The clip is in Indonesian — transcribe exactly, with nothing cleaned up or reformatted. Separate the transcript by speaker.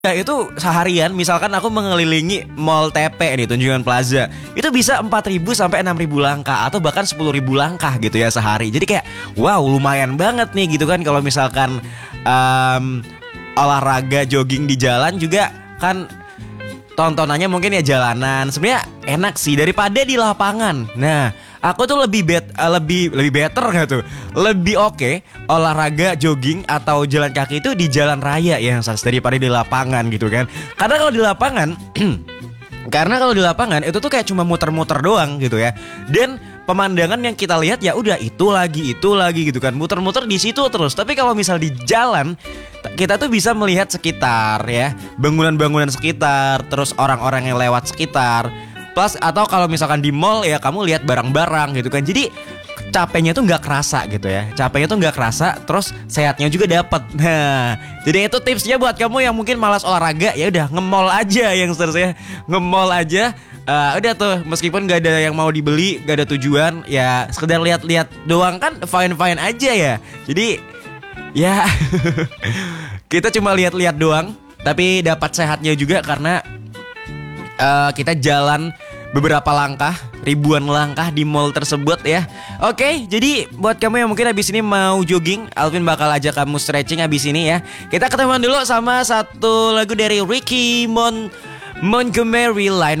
Speaker 1: Ya itu seharian misalkan aku mengelilingi Mall T P nih, Tunjungan Plaza, itu bisa empat ribu sampai enam ribu langkah atau bahkan sepuluh ribu langkah gitu ya sehari. Jadi kayak wow, lumayan banget nih gitu kan kalau misalkan um, olahraga jogging di jalan juga kan tontonannya mungkin ya jalanan. Sebenarnya enak sih daripada di lapangan. Nah, aku tuh lebih bet, uh, lebih lebih better gak tuh? Lebih oke okay, olahraga jogging atau jalan kaki itu di jalan raya ya Sas, daripada di lapangan gitu kan. Karena kalau di lapangan karena kalau di lapangan itu tuh kayak cuma muter-muter doang gitu ya. Dan pemandangan yang kita lihat ya udah itu lagi itu lagi gitu kan. Muter-muter di situ terus. Tapi kalau misal di jalan kita tuh bisa melihat sekitar ya, bangunan-bangunan sekitar, terus orang-orang yang lewat sekitar. Plus atau kalau misalkan di mall ya kamu lihat barang-barang gitu kan. Jadi capeknya tuh nggak kerasa gitu ya. Capeknya tuh nggak kerasa, terus sehatnya juga dapat. Nah, jadi itu tipsnya buat kamu yang mungkin malas olahraga, ya udah nge-mall aja yang seterusnya. Nge-mall aja. Uh, udah tuh meskipun gak ada yang mau dibeli, gak ada tujuan, ya sekedar lihat-lihat doang kan fine-fine aja ya. Jadi ya kita cuma lihat-lihat doang, tapi dapat sehatnya juga karena uh, kita jalan beberapa langkah, ribuan langkah di mall tersebut ya. Oke, jadi buat kamu yang mungkin habis ini mau jogging, Alvin bakal ajak kamu stretching habis ini ya. Kita ketemuan dulu sama satu lagu dari Ricky Mon Montgomery Line.